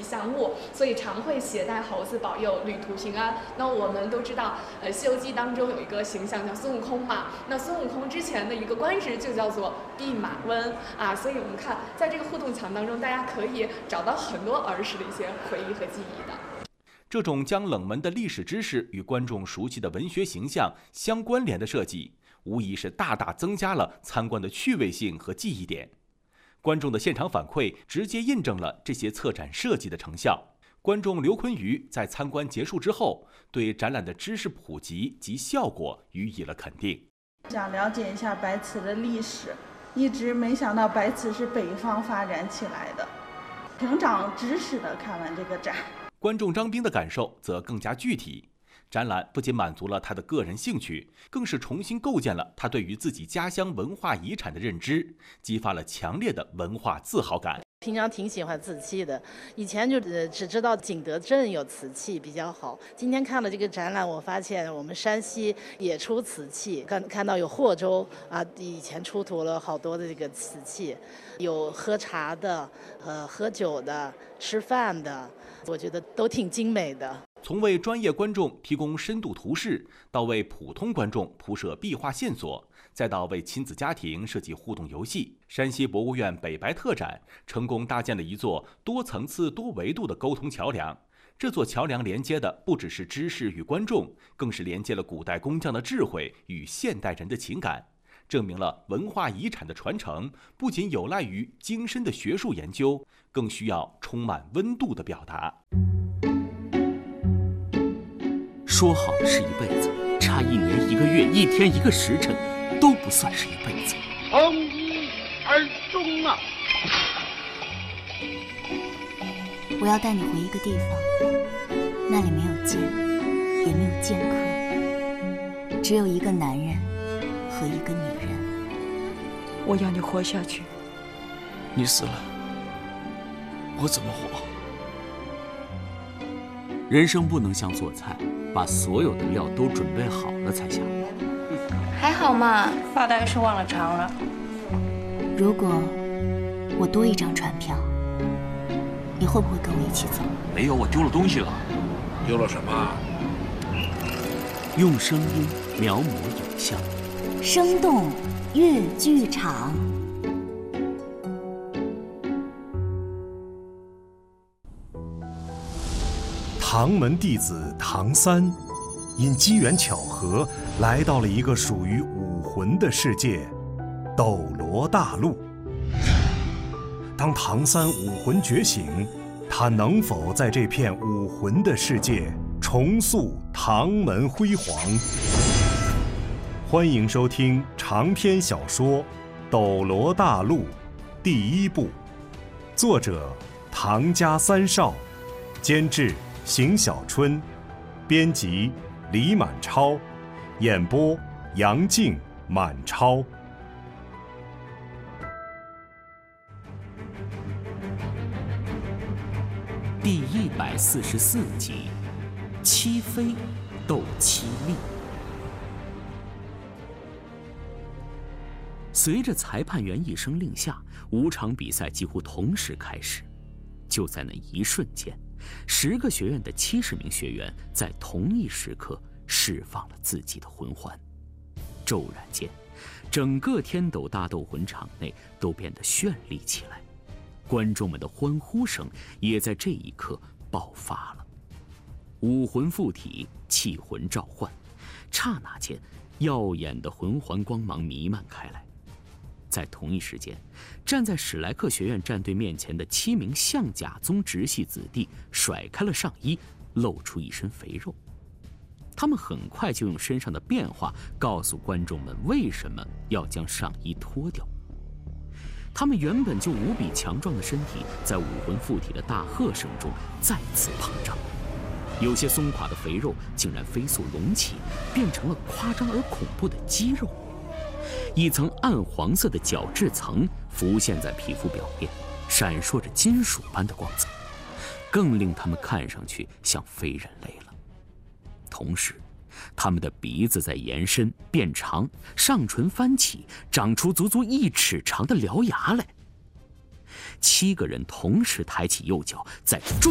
吉祥物，所以常会携带猴子保佑旅途平安。那我们都知道，《西游记》当中有一个形象叫孙悟空嘛，那孙悟空之前的一个官职就叫做弼马温啊，所以我们看在这个互动墙当中，大家可以找到很多儿时的一些回忆和记忆的。 这种将冷门的历史知识与观众熟悉的文学形象相关联的设计，无疑是大大增加了参观的趣味性和记忆点。观众的现场反馈直接印证了这些策展设计的成效。观众刘坤宇在参观结束之后，对展览的知识普及及效果予以了肯定。 想了解一下白瓷的历史，一直没想到白瓷是北方发展起来的，挺长知识的。看完这个展， 观众张斌的感受则更加具体。展览不仅满足了他的个人兴趣，更是重新构建了他对于自己家乡文化遗产的认知，激发了强烈的文化自豪感。 平常挺喜欢瓷器的，以前就只知道景德镇有瓷器比较好。今天看了这个展览，我发现我们山西也出瓷器，看到有霍州啊，以前出土了好多的这个瓷器，有喝茶的、喝酒的、吃饭的，我觉得都挺精美的。 从为专业观众提供深度图示，到为普通观众铺设壁画线索，再到为亲子家庭设计互动游戏，山西博物院北白特展成功搭建了一座多层次多维度的沟通桥梁。这座桥梁连接的不只是知识与观众，更是连接了古代工匠的智慧与现代人的情感，证明了文化遗产的传承不仅有赖于精深的学术研究，更需要充满温度的表达。 说好的是一辈子，差1年1个月1天1个时辰都不算是一辈子。 从一而终啊！ 我要带你回一个地方，那里没有剑，也没有剑客，只有一个男人和一个女人。 我要你活下去。 你死了，我怎么活？人生不能像做菜，把所有的料都准备好了才下锅。 还好嘛， 发呆是忘了尝了。 如果我多一张船票，你会不会跟我一起走？ 没有，我丢了东西了。 丢了什么？ 用声音描摹影像， 生动粤剧场。 唐门弟子唐三，因机缘巧合来到了一个属于武魂的世界——斗罗大陆。当唐三武魂觉醒，他能否在这片武魂的世界重塑唐门辉煌？欢迎收听长篇小说《斗罗大陆》第1部，作者唐家三少，监制邢小春，编辑李满超，演播杨静、满超。 第144集，七妃斗七力。随着裁判员一声令下，5场比赛几乎同时开始。就在那一瞬间，10个学院的70名学员在同一时刻释放了自己的魂环。骤然间，整个天斗大斗魂场内都变得绚丽起来，观众们的欢呼声也在这一刻爆发了。武魂附体，气魂召唤，刹那间，耀眼的魂环光芒弥漫开来。在同一时间，站在史莱克学院战队面前的7名象甲宗直系子弟甩开了上衣，露出一身肥肉。他们很快就用身上的变化告诉观众们为什么要将上衣脱掉。他们原本就无比强壮的身体，在武魂附体的大喝声中再次膨胀，有些松垮的肥肉竟然飞速隆起，变成了夸张而恐怖的肌肉。一层暗黄色的角质层浮现在皮肤表面，闪烁着金属般的光泽，更令他们看上去像非人类了。同时，他们的鼻子在延伸变长，上唇翻起，长出足足1尺长的獠牙来。7个人同时抬起右脚，在